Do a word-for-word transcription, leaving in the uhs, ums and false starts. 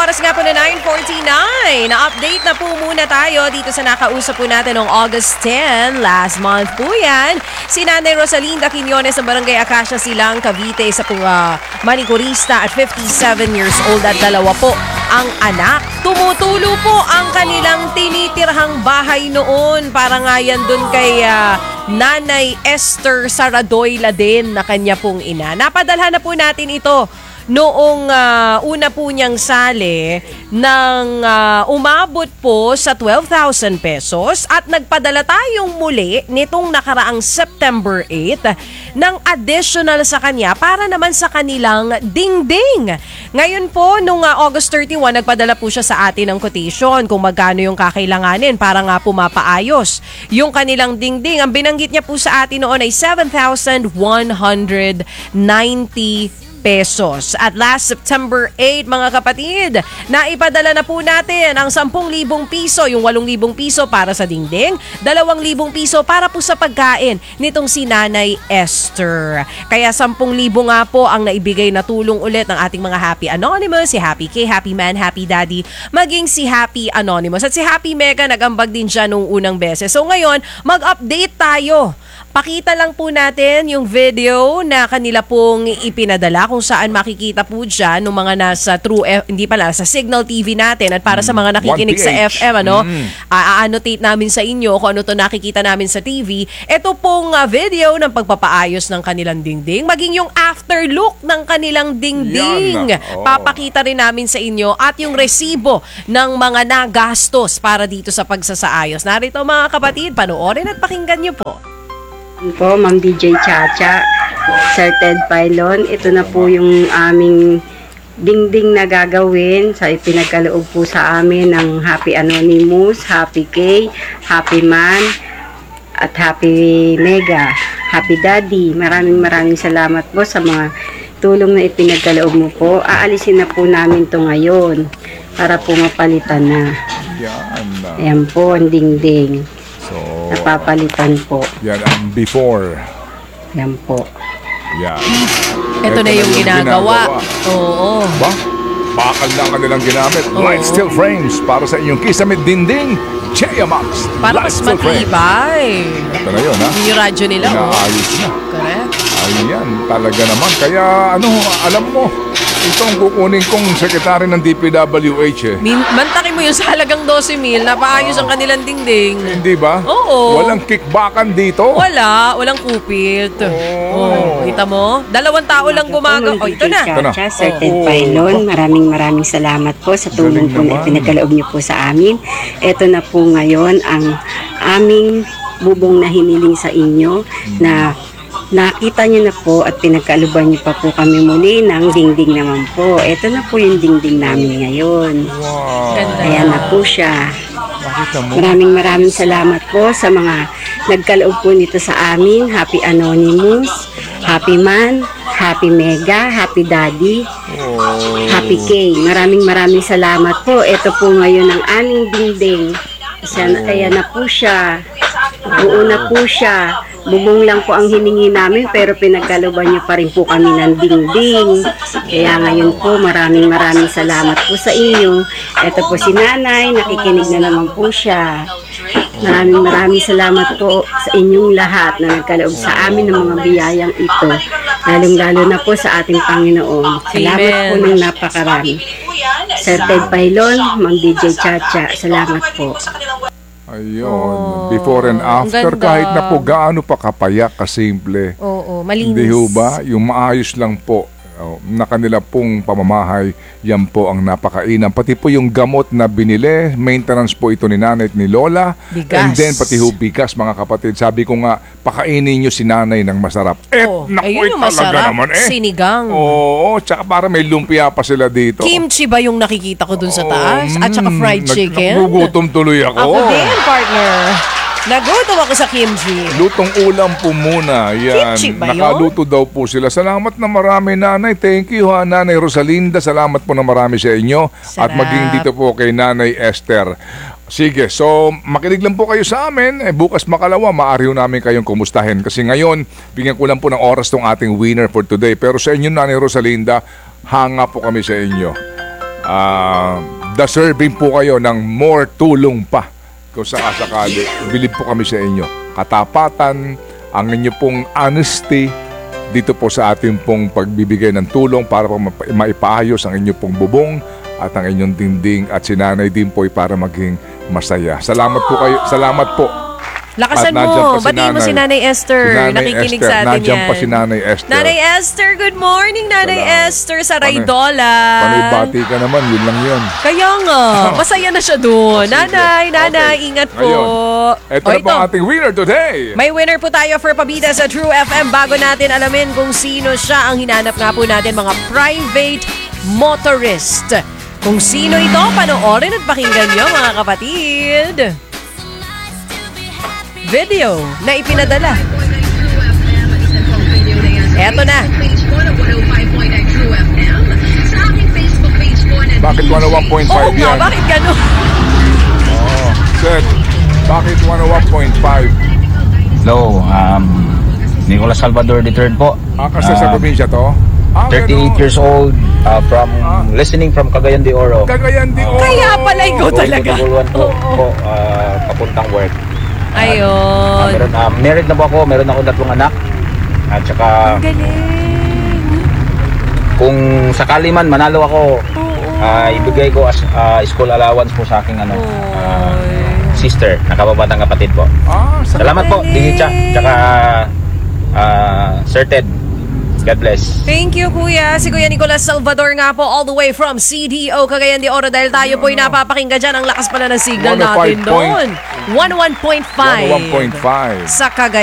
oras nga po na nine forty-nine. Na-update na po muna tayo dito sa nakausap po natin noong August tenth. Last month po yan. Si Nanay Rosalinda Quiñones ng Barangay Acacia Silang, Cavite, sa pong uh, manikurista at fifty-seven years old at dalawa po ang anak. Tumutulo po ang kanilang tinitirhang bahay noon. Para nga yan dun kay uh, Nanay Esther Saradoyla din na kanya pong ina. Napadalhan na po natin ito noong uh, una po niyang sale ng uh, umabot po sa twelve thousand pesos at nagpadala tayong muli nitong nakaraang September eighth ng additional sa kanya para naman sa kanilang dingding. Ngayon po, nung uh, August thirty-one, nagpadala po siya sa atin ng quotation kung magkano yung kakailanganin para nga pumapaayos yung kanilang dingding. Ang binanggit niya po sa atin noon ay seven thousand one hundred ninety pesos. At last September eighth, mga kapatid, naipadala na po natin ang ten thousand piso, yung eight thousand piso para sa dingding, two thousand piso para po sa pagkain nitong si Nanay Esther. Kaya ten thousand nga po ang naibigay na tulong ulit ng ating mga Happy Anonymous, si Happy K, Happy Man, Happy Daddy, maging si Happy Anonymous. At si Happy Mega nag-ambag din siya nung unang beses. So ngayon, mag-update tayo. Pakita lang po natin yung video na kanila pong ipinadala kung saan makikita po dyan ng mga nasa True F, hindi pala, sa Signal T V natin. At para sa mga nakikinig sa F M, ano, mm. a-annotate namin sa inyo kung ano to nakikita namin sa T V. Ito pong uh, video ng pagpapaayos ng kanilang dingding, maging yung after look ng kanilang dingding. Oh. Papakita rin namin sa inyo at yung resibo ng mga nagastos para dito sa pagsasaayos. Narito mga kapatid, panoorin at pakinggan nyo po. Po, Ma'am D J Chacha, Sir Ted Pailon, ito na po yung aming dingding na gagawin sa ipinagkaloob po sa amin ng Happy Anonymous, Happy K, Happy Man, at Happy Mega, Happy Daddy. Maraming maraming salamat po sa mga tulong na ipinagkaloob mo po. Aalisin na po namin to ngayon para po mapalitan na. Ayan po ang dingding. So, napapalitan po. Yan ang before. Yan po. Yan. Ito, Ito na yung ginagawa. ginagawa. Oo. Ba? Bakal na kanilang ginamit. Oo. Light steel frames para sa inyong Kisame dinding. Cheya Max. Para mas matibay. Ito na yun, ha? Yung radyo nila. Inaayos na. Correct. Ayan, talaga naman. Kaya, ano, alam mo, ito ang kukunin kong sekretary ng D P W H eh. Min mantakin mo yung sa halagang twelve mil, napaayos ang kanilang dingding. Hindi ba? Oo. Walang kickbackan dito. Wala, walang kupit. Oh. Oh, kita mo? Dalawang tao lang gumagawa. Oh, ito na. Ito na. Sir Ted Pailon, maraming maraming salamat po sa tulong po na ipinagkaloob niyo po sa amin. Ito na po ngayon ang aming bubong na hiniling sa inyo na nakita niyo na po at pinagkaluban niyo pa po kami muli ng dingding naman po. Ito na po yung dingding namin ngayon. Wow. Ayan na po siya. Maraming maraming salamat po sa mga nagkaloob po nito sa amin. Happy Anonymous, Happy Man, Happy Mega, Happy Daddy, Happy K. Maraming maraming salamat po. Ito po ngayon ang aming dingding. Ayan na po siya. Buo na po siya. Bubong lang po ang hiningi namin pero pinagkaluban niyo pa rin po kami ng dingding. Kaya ngayon po maraming maraming salamat po sa inyo. Ito po si Nanay, nakikinig na naman po siya. Maraming maraming salamat po sa inyong lahat na nagkaloob sa amin ng mga biyayang ito. Lalong-lalo na po sa ating Panginoon. Salamat po ng napakarami. Sir Ted Pailon, Ma'am D J Chacha, salamat po. Ayun, oh, before and after, ganda. kahit na po gaano pa kapayak, kasimple. Oo, malinis. Hindi ho ba? Yung maayos lang po oh, na kanila pong pamamahay, yan po ang napakainam. Pati po yung gamot na binili, maintenance po ito ni nanay at ni lola. Bigas. And then pati ho bigas, mga kapatid. Sabi ko nga, pakainin nyo si nanay ng masarap. Eh, oh, naku, ayun yung talaga masarap. naman eh. Sinigang. Oo, tsaka para may lumpia pa sila dito. Kimchi ba yung nakikita ko dun sa taas? Oh, At saka fried mm, chicken? Nagugutom tuloy ako. Ako din, partner. Nagutom ako sa kimchi. Lutong ulam po muna. Yan. Kimchi ba yun? Nakaluto daw po sila. Salamat na marami, nanay. Thank you, ha, Nanay Rosalinda. Salamat po na marami sa inyo. Sarap. At maging dito po kay Nanay Esther. Sige, so makinig lang po kayo sa amin. Eh, bukas makalawa, maaari namin kayong kumustahin. Kasi ngayon, bigyan ko lang po ng oras tong ating winner for today. Pero sa inyo, Nanay Rosalinda, hanga po kami sa inyo. ah, deserving po kayo ng more tulong pa. Kung sakasakali, bilib po kami sa inyo. Katapatan, ang inyo pong honesty dito po sa ating pong pagbibigay ng tulong para po mapa- maipaayos ang inyo pong bubong at ang inyong dingding at sinanay din po ay para maging masaya. Salamat po kayo. Salamat po. Lakasan At nandyan mo. pa si Batiin mo si Nanay. Nanay Esther. Si Nanay Nakikinig Esther. sa atin Nandyan yan. pa si Nanay Esther. Nanay Esther, good morning, Nanay Salamat. Esther sa Panay- Raydola. Panay-bati ka naman, yun lang yun. Kaya nga, masaya na siya doon. Sige. Nanay, nanay, Okay. ingat po. Ngayon, ito O, na po ang ating winner today. May winner po tayo for pabida sa True F M. Bago natin alamin kung sino siya, ang hinanap nga po natin, mga private motorist. Kung sino ito, panoorin at pakinggan nyo, mga kapatid. Video na ipinadala. Eto na. Bakit one oh one point Oo five nga, yan? bakit gano'n? Oh, Sir, bakit one oh one point five? Hello, um, Nicolas Salvador the third po. Ah, kasi sa Um, probinsya to? Ah, thirty-eight ganun. years old, uh, from Ah. listening from Cagayan de Oro. Cagayan de Oro. Kaya pala ikaw Going to talaga. Tuguluan po, Oo. po uh, papuntang work. Uh, Ayun. meron, um, married na po ako, meron ako tatlong anak. At saka, Ang galing. kung sakali man manalo ako, uh, ibigay ko as uh, school allowance po sa aking ano, uh, sister, nakababatang kapatid po. Ah, sa Salamat po, galing. Dinicha, tsaka uh, Sir Ted. God bless. Thank you, Kuya. Si Kuya Nicolas Salvador nga po, all the way from C D O Cagayan de Oro. Dahil tayo po'y napapakinggan dyan. Ang lakas pala ng signal one oh five natin doon. one oh one point five. one oh one point five. Sa Cagayan.